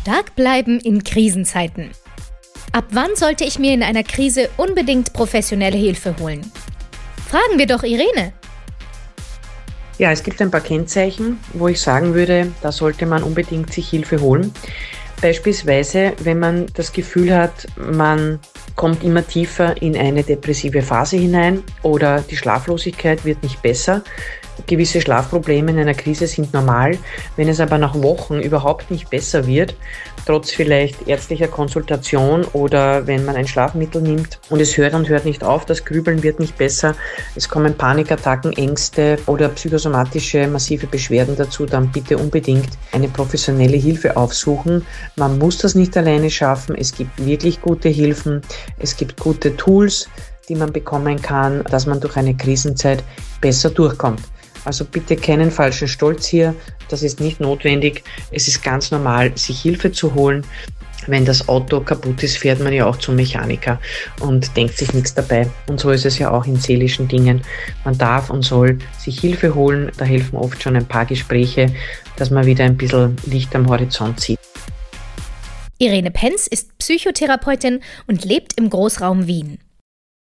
Stark bleiben in Krisenzeiten. Ab wann sollte ich mir in einer Krise unbedingt professionelle Hilfe holen? Fragen wir doch Irene. Ja, es gibt ein paar Kennzeichen, wo ich sagen würde, da sollte man unbedingt sich Hilfe holen. Beispielsweise, wenn man das Gefühl hat, man kommt immer tiefer in eine depressive Phase hinein oder die Schlaflosigkeit wird nicht besser. Gewisse Schlafprobleme in einer Krise sind normal. Wenn es aber nach Wochen überhaupt nicht besser wird, trotz vielleicht ärztlicher Konsultation oder wenn man ein Schlafmittel nimmt und es hört und hört nicht auf, das Grübeln wird nicht besser, es kommen Panikattacken, Ängste oder psychosomatische massive Beschwerden dazu, dann bitte unbedingt eine professionelle Hilfe aufsuchen. Man muss das nicht alleine schaffen. Es gibt wirklich gute Hilfen. Es gibt gute Tools, die man bekommen kann, dass man durch eine Krisenzeit besser durchkommt. Also bitte keinen falschen Stolz hier, das ist nicht notwendig. Es ist ganz normal, sich Hilfe zu holen. Wenn das Auto kaputt ist, fährt man ja auch zum Mechaniker und denkt sich nichts dabei. Und so ist es ja auch in seelischen Dingen. Man darf und soll sich Hilfe holen. Da helfen oft schon ein paar Gespräche, dass man wieder ein bisschen Licht am Horizont sieht. Irene Penz ist Psychotherapeutin und lebt im Großraum Wien.